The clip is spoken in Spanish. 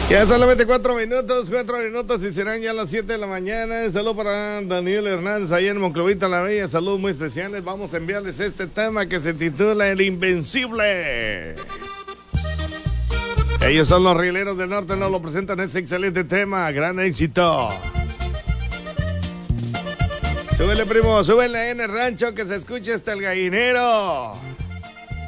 Ya solamente 4 minutos y serán ya las 7 de la mañana. Saludos para Daniel Hernández ahí en Monclovita la Bella. Saludos muy especiales. Vamos a enviarles este tema que se titula El Invencible. Ellos son los Rieleros del Norte, nos lo presentan ese excelente tema, gran éxito. Súbele, primo, súbele en el rancho que se escuche hasta el gallinero.